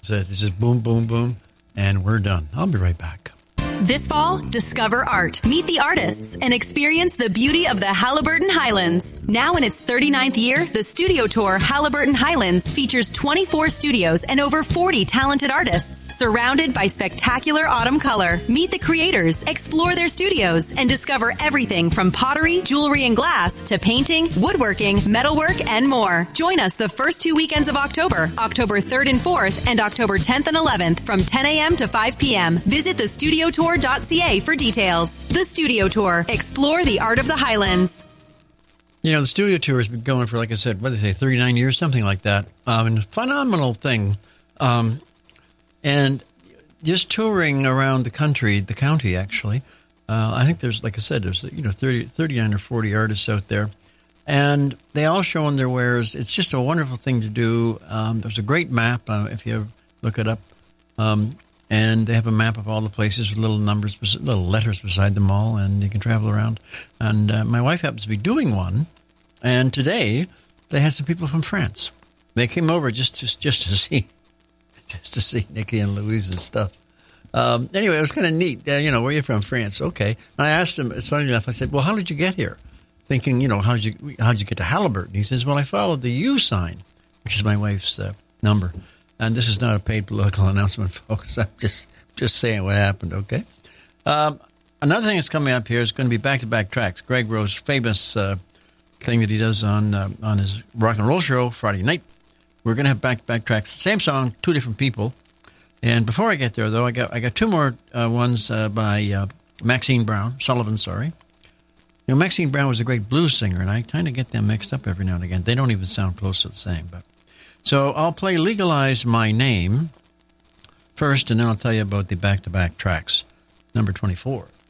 So it's just boom, boom, boom, and we're done. I'll be right back. This fall, discover art, meet the artists, and experience the beauty of the Halliburton Highlands. Now in its 39th year, the Studio Tour Halliburton Highlands features 24 studios and over 40 talented artists, surrounded by spectacular autumn color. Meet the creators, explore their studios, and discover everything from pottery, jewelry, and glass to painting, woodworking, metalwork, and more. Join us the first 2 weekends of October, October 3rd and 4th, and October 10th and 11th from 10 a.m. to 5 p.m. Visit the Studio Tour.ca for details. The Studio Tour. Explore the art of the Highlands. You know, the Studio Tour has been going for, like I said, what did they say, 39 years, something like that. And a phenomenal thing. And just touring around the county, actually. I think there's, like I said, there's 39 or 40 artists out there. And they all show in their wares. It's just a wonderful thing to do. There's a great map, if you look it up. And they have a map of all the places with little numbers, little letters beside them all, and you can travel around. And my wife happens to be doing one, and today they had some people from France. They came over just to see Nikki and Louise's stuff. Anyway, it was kind of neat. Where are you from? France. Okay. And I asked him. It's funny enough. I said, "Well, how did you get here?" Thinking, how'd you get to Halliburton? He says, "Well, I followed the U sign, which is my wife's number." And this is not a paid political announcement, folks. I'm just saying what happened, okay? Another thing that's coming up here is going to be back-to-back tracks. Greg Rowe's famous thing that he does on his rock and roll show Friday night. We're going to have back-to-back tracks. Same song, two different people. And before I get there, though, I got two more ones by Maxine Brown, Sullivan, sorry. Maxine Brown was a great blues singer, and I kind of get them mixed up every now and again. They don't even sound close to the same, but... So I'll play Legalize My Name first, and then I'll tell you about the back-to-back tracks. Number 24.